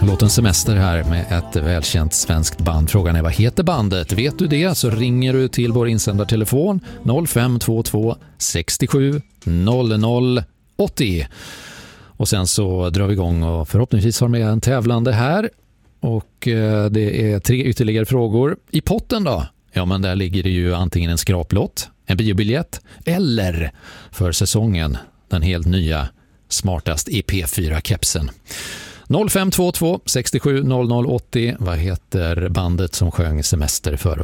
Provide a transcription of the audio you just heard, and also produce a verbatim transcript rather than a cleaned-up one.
låten Semester här med ett välkänt svenskt band. Frågan är, vad heter bandet? Vet du det så ringer du till vår insändartelefon noll fem två två sextiosju noll noll åttio. Och sen så drar vi igång och förhoppningsvis har med en tävlande här. Och eh, det är tre ytterligare frågor. I potten då? Ja, men där ligger det ju antingen en skraplott, en biobiljett eller för säsongen den helt nya smartast E P fyra-kepsen. noll fem två två sextiosju noll noll åttio. Vad heter bandet som sjöng Semester för